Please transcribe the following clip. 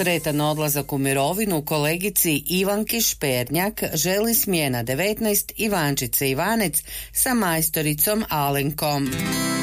Sretan odlazak u mirovinu kolegici Ivanki Špernjak želi smjena 19 Ivančice Ivanec sa majstoricom Alenkom.